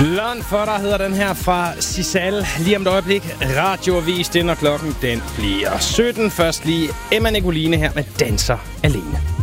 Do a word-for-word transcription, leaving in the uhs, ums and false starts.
Blond for dig hedder den her fra Sisal. Lige om et øjeblik radioavis, den og klokken den bliver sytten. Først lige Emma Nicoline her med Danser Alene.